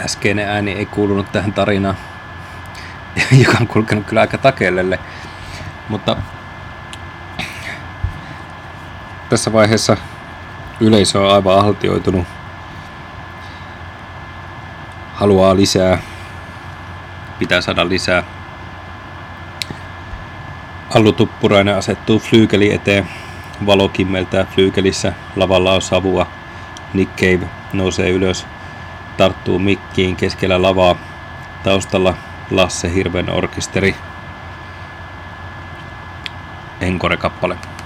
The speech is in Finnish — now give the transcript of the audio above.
äskeinen ääni ei kuulunut tähän tarinaan, joka on kulkenut kyllä aika takelelle. Mutta tässä vaiheessa yleisö on aivan ahtioitunut. Haluaa lisää. Pitää saada lisää. Allu Tuppurainen asettuu flyykeli eteen. Valo kimmeltää flyykelissä. Lavalla on savua. Nick Cave nousee ylös. Tarttuu mikkiin keskellä lavaa. Taustalla Lasse Hirven orkesteri. Encore-kappale.